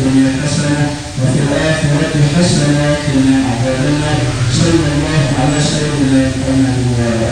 الدنيا حسنة وفي الآخرة حسنة وقنا عذاب النار. صلى الله على سيدنا محمد وعلى